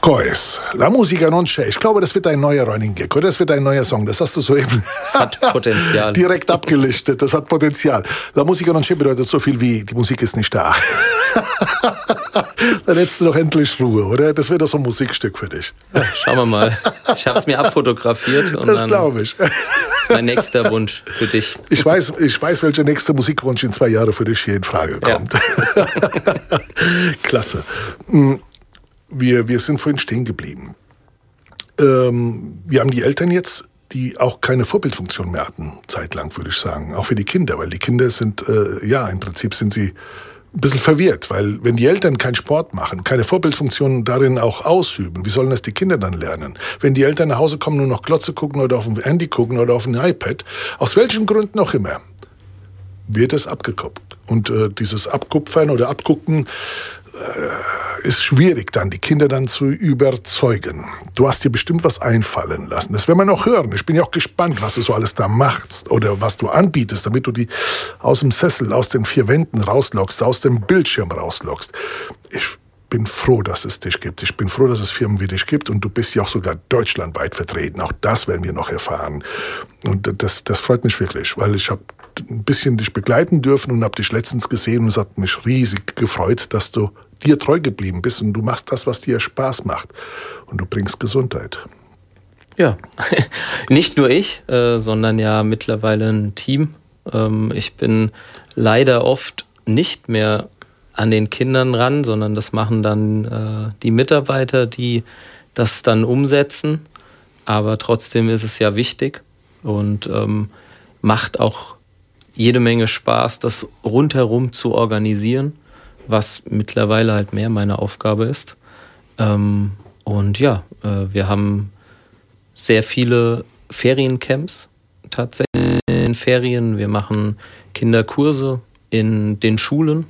Turquoise, La Musica non c'è. Ich glaube, das wird ein neuer Running Gag, oder? Das wird ein neuer Song. Das hast du soeben Das hat Potenzial. direkt abgelistet. Das hat Potenzial. La Musica non c'è bedeutet so viel wie, die Musik ist nicht da. Dann hättest du doch endlich Ruhe, oder? Das wäre doch so ein Musikstück für dich. Ja, schauen wir mal. Ich habe es mir abfotografiert. Und Das glaube ich. Das ist mein nächster Wunsch für dich. Ich weiß, welcher nächste Musikwunsch in 2 Jahren für dich hier in Frage kommt. Ja. Klasse. Wir sind vorhin stehen geblieben. Wir haben die Eltern jetzt, die auch keine Vorbildfunktion mehr hatten, zeitlang, würde ich sagen. Auch für die Kinder, weil die Kinder sind, im Prinzip sind sie ein bisschen verwirrt, weil wenn die Eltern keinen Sport machen, keine Vorbildfunktion darin auch ausüben, wie sollen das die Kinder dann lernen? Wenn die Eltern nach Hause kommen, nur noch Glotze gucken oder auf dem Handy gucken oder auf dem iPad, aus welchen Gründen auch immer, wird es abgekupft. Und dieses Abkupfern oder Abgucken ist schwierig dann, die Kinder dann zu überzeugen. Du hast dir bestimmt was einfallen lassen. Das werden wir noch hören. Ich bin ja auch gespannt, was du so alles da machst oder was du anbietest, damit du die aus dem Sessel, aus den 4 Wänden rauslockst, aus dem Bildschirm rauslockst. Ich bin froh, dass es dich gibt. Ich bin froh, dass es Firmen wie dich gibt und du bist ja auch sogar deutschlandweit vertreten. Auch das werden wir noch erfahren. Und das freut mich wirklich, weil ich habe ein bisschen dich begleiten dürfen und habe dich letztens gesehen und es hat mich riesig gefreut, dass du dir treu geblieben bist und du machst das, was dir Spaß macht und du bringst Gesundheit. Ja, nicht nur ich, sondern ja mittlerweile ein Team. Ich bin leider oft nicht mehr an den Kindern ran, sondern das machen dann die Mitarbeiter, die das dann umsetzen. Aber trotzdem ist es ja wichtig und macht auch jede Menge Spaß, das rundherum zu organisieren, was mittlerweile halt mehr meine Aufgabe ist. Und ja, wir haben sehr viele Feriencamps tatsächlich in Ferien. Wir machen Kinderkurse in den Schulen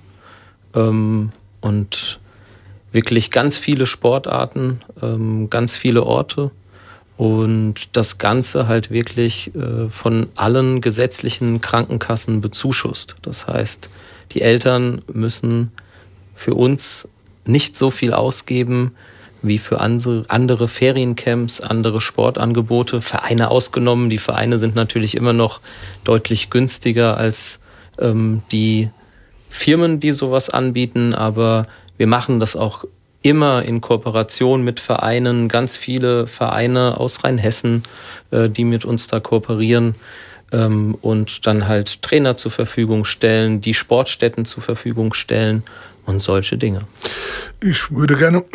und wirklich ganz viele Sportarten, ganz viele Orte. Und das Ganze halt wirklich von allen gesetzlichen Krankenkassen bezuschusst. Das heißt, die Eltern müssen für uns nicht so viel ausgeben wie für andere Feriencamps, andere Sportangebote, Vereine ausgenommen. Die Vereine sind natürlich immer noch deutlich günstiger als die Firmen, die sowas anbieten. Aber wir machen das auch immer in Kooperation mit Vereinen, ganz viele Vereine aus Rheinhessen, die mit uns da kooperieren und dann halt Trainer zur Verfügung stellen, die Sportstätten zur Verfügung stellen und solche Dinge. Ich würde gerne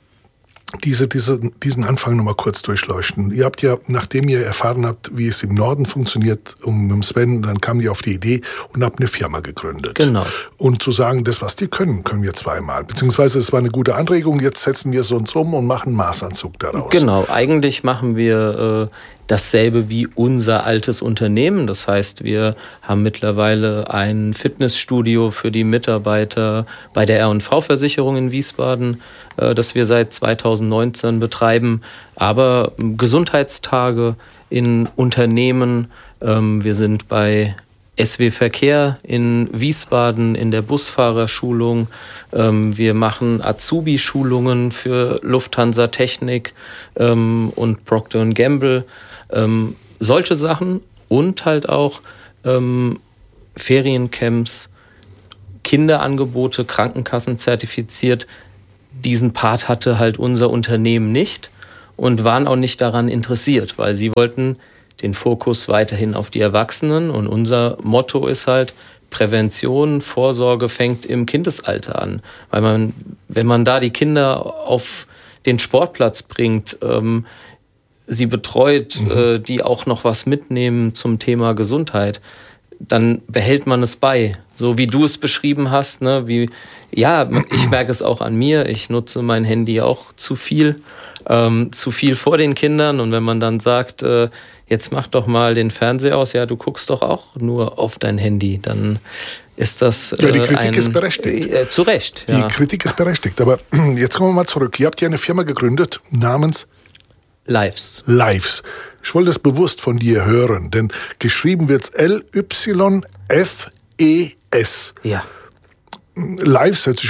diesen Anfang nochmal kurz durchleuchten. Ihr habt ja, nachdem ihr erfahren habt, wie es im Norden funktioniert, mit Sven, dann kam ihr auf die Idee und habt eine Firma gegründet. Genau. Und zu sagen, das, was die können, können wir zweimal. Beziehungsweise es war eine gute Anregung, jetzt setzen wir es uns um und machen einen Maßanzug daraus. Genau, eigentlich machen wir dasselbe wie unser altes Unternehmen. Das heißt, wir haben mittlerweile ein Fitnessstudio für die Mitarbeiter bei der R&V-Versicherung in Wiesbaden, das wir seit 2019 betreiben. Aber Gesundheitstage in Unternehmen. Wir sind bei SW Verkehr in Wiesbaden in der Busfahrerschulung. Wir machen Azubi-Schulungen für Lufthansa Technik und Procter & Gamble. Solche Sachen und halt auch Feriencamps, Kinderangebote, Krankenkassen zertifiziert. Diesen Part hatte halt unser Unternehmen nicht und waren auch nicht daran interessiert, weil sie wollten den Fokus weiterhin auf die Erwachsenen und unser Motto ist halt, Prävention, Vorsorge fängt im Kindesalter an. Weil wenn man da die Kinder auf den Sportplatz bringt, sie betreut, die auch noch was mitnehmen zum Thema Gesundheit, dann behält man es bei. So wie du es beschrieben hast, ne? Ich merke es auch an mir, ich nutze mein Handy auch zu viel vor den Kindern und wenn man dann sagt, jetzt mach doch mal den Fernseher aus, ja, du guckst doch auch nur auf dein Handy, dann ist das ja, die Kritik ist berechtigt. Zu Recht. Ja. Die Kritik ist berechtigt, aber jetzt kommen wir mal zurück. Ihr habt ja eine Firma gegründet namens Lives. Ich wollte das bewusst von dir hören, denn geschrieben wird es Lyfes. Ja. Lives hört sich ja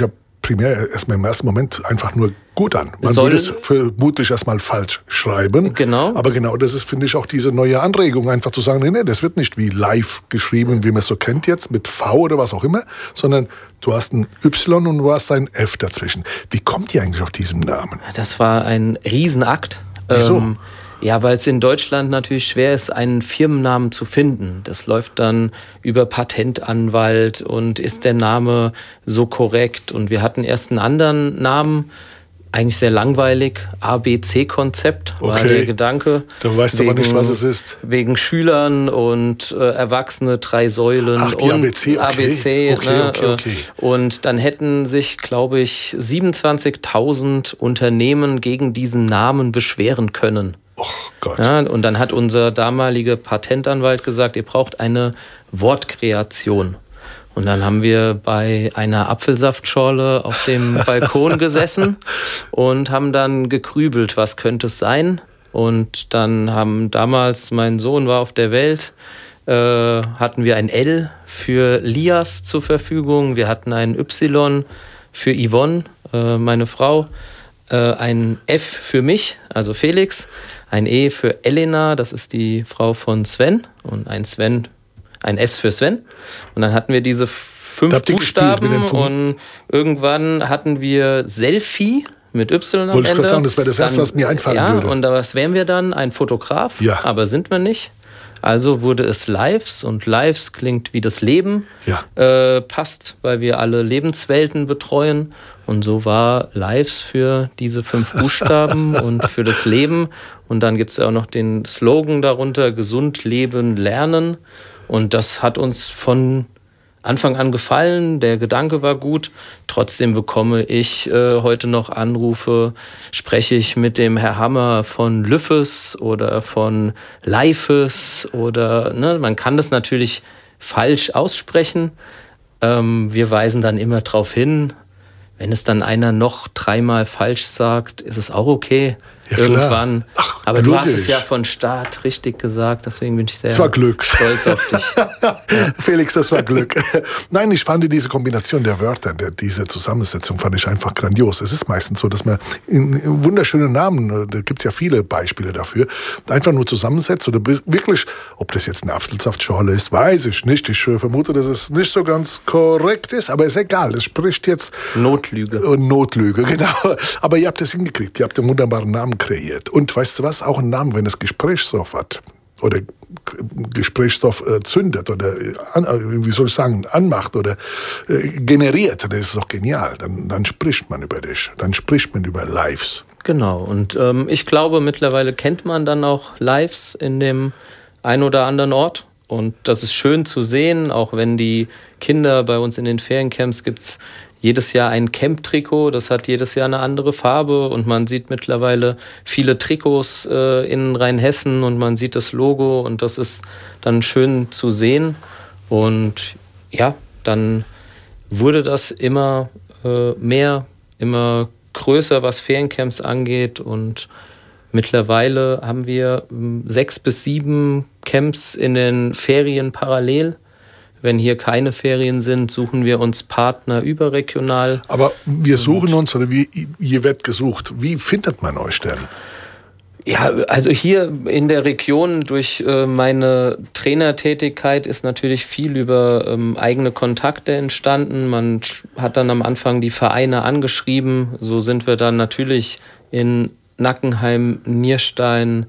primär erstmal im ersten Moment einfach nur gut an. Man würde es vermutlich erstmal falsch schreiben. Genau. Aber genau das ist, finde ich, auch diese neue Anregung, einfach zu sagen, nee, das wird nicht wie live geschrieben, wie man es so kennt jetzt, mit V oder was auch immer, sondern du hast ein Y und du hast ein F dazwischen. Wie kommt ihr eigentlich auf diesen Namen? Das war ein Riesenakt. Wieso? Ja, weil es in Deutschland natürlich schwer ist, einen Firmennamen zu finden. Das läuft dann über Patentanwalt und ist der Name so korrekt? Und wir hatten erst einen anderen Namen, eigentlich sehr langweilig, ABC-Konzept war der Gedanke. Du weißt aber nicht, was es ist. Wegen Schülern und Erwachsene, 3 Säulen. Ach, die und ABC, okay. Okay. Und dann hätten sich, glaube ich, 27.000 Unternehmen gegen diesen Namen beschweren können. Oh Gott. Ja, und dann hat unser damaliger Patentanwalt gesagt, ihr braucht eine Wortkreation. Und dann haben wir bei einer Apfelsaftschorle auf dem Balkon gesessen und haben dann gegrübelt, was könnte es sein. Und dann haben damals, mein Sohn war auf der Welt, hatten wir ein L für Lias zur Verfügung. Wir hatten ein Y für Yvonne, meine Frau, ein F für mich, also Felix, ein E für Elena, das ist die Frau von Sven, und ein S für Sven. Und dann hatten wir diese 5 Buchstaben und irgendwann hatten wir Selfie mit Y am Ende. Wollte ich gerade sagen, das wäre das Erste, was mir einfallen würde. Und was wären wir dann? Ein Fotograf? Ja. Aber sind wir nicht. Also wurde es Lives, und Lives klingt wie das Leben. Ja. Passt, weil wir alle Lebenswelten betreuen. Und so war Lives für diese 5 Buchstaben und für das Leben. Und dann gibt es auch noch den Slogan darunter, gesund leben, lernen. Und das hat uns von Anfang an gefallen, der Gedanke war gut. Trotzdem bekomme ich heute noch Anrufe, spreche ich mit dem Herr Hammer von Lüffes oder von Leifes oder, ne, man kann das natürlich falsch aussprechen. Wir weisen dann immer darauf hin, wenn es dann einer noch 3-mal falsch sagt, ist es auch okay. Ja, irgendwann. Ach, aber logisch. Du hast es ja von Start richtig gesagt, deswegen bin ich sehr stolz auf dich. Ja. Felix, das war Glück. Nein, ich fand diese Kombination der Wörter, diese Zusammensetzung fand ich einfach grandios. Es ist meistens so, dass man in wunderschönen Namen, da gibt es ja viele Beispiele dafür, einfach nur zusammensetzt oder wirklich, ob das jetzt eine Apfelsaftschorle ist, weiß ich nicht. Ich vermute, dass es nicht so ganz korrekt ist, aber ist egal. Es spricht jetzt Notlüge, genau. Aber ihr habt es hingekriegt. Ihr habt einen wunderbaren Namen kreiert. Und weißt du was? Auch ein Name, wenn es Gesprächsstoff hat oder Gesprächsstoff zündet oder, wie soll ich sagen, anmacht oder generiert, dann ist es doch genial. Dann spricht man über dich. Dann spricht man über Lives. Genau. Und ich glaube, mittlerweile kennt man dann auch Lives in dem ein oder anderen Ort. Und das ist schön zu sehen, auch wenn die Kinder bei uns in den Feriencamps gibt's jedes Jahr ein Camp-Trikot, das hat jedes Jahr eine andere Farbe und man sieht mittlerweile viele Trikots in Rheinhessen und man sieht das Logo und das ist dann schön zu sehen. Und ja, dann wurde das immer mehr, immer größer, was Feriencamps angeht, und mittlerweile haben wir 6 bis 7 Camps in den Ferien parallel. Wenn hier keine Ferien sind, suchen wir uns Partner überregional. Aber wir suchen uns, oder ihr werdet gesucht. Wie findet man euch denn? Ja, also hier in der Region durch meine Trainertätigkeit ist natürlich viel über eigene Kontakte entstanden. Man hat dann am Anfang die Vereine angeschrieben. So sind wir dann natürlich in Nackenheim, Nierstein,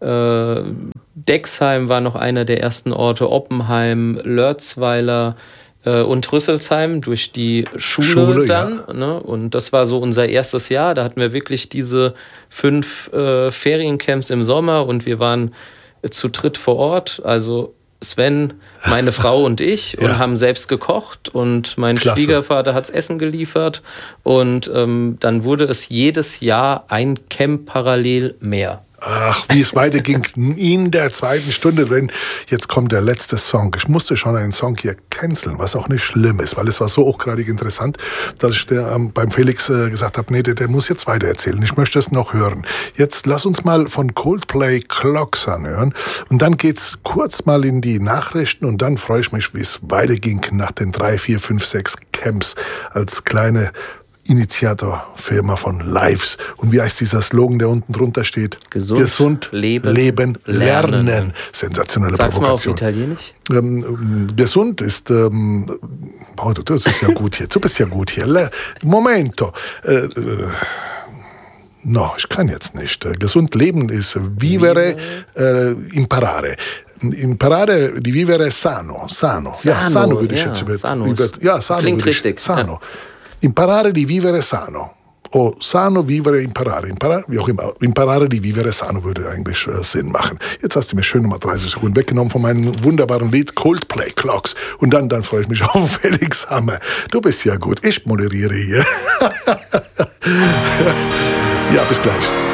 Dexheim war noch einer der ersten Orte, Oppenheim, Lörzweiler und Rüsselsheim durch die Schule dann. Ja. Ne? Und das war so unser erstes Jahr. Da hatten wir wirklich diese 5 Feriencamps im Sommer und wir waren zu dritt vor Ort. Also Sven, meine Frau und ich, und haben selbst gekocht und mein Schwiegervater hat's Essen geliefert. Und dann wurde es jedes Jahr ein Camp parallel mehr. Ach, wie es weiterging in der 2. Stunde, denn jetzt kommt der letzte Song. Ich musste schon einen Song hier canceln, was auch nicht schlimm ist, weil es war so hochgradig interessant, dass ich beim Felix gesagt habe, nee, der muss jetzt weitererzählen. Ich möchte es noch hören. Jetzt lass uns mal von Coldplay Clocks anhören und dann geht's kurz mal in die Nachrichten und dann freue ich mich, wie es weiterging nach den 3, 4, 5, 6 Camps als kleine Initiatorfirma von Lives. Und wie heißt dieser Slogan, der unten drunter steht? Gesund leben, lernen. Sensationelle Sag's Provokation. Mal auf Italienisch. Gesund ist, das ist ja gut hier. Du bist ja gut hier. Momento. No, ich kann jetzt nicht. Gesund leben ist vivere, imparare. Imparare di vivere sano. Ja, sano würde ich jetzt sano klingt richtig. Sano. Ja. Imparare di vivere sano. O sano vivere imparare. Wie auch immer. Imparare di vivere sano würde eigentlich Sinn machen. Jetzt hast du mir schön nochmal 30 Sekunden weggenommen von meinem wunderbaren Lied Coldplay Clocks. Und dann freue ich mich auf Felix Hammer. Du bist ja gut. Ich moderiere hier. Ja, bis gleich.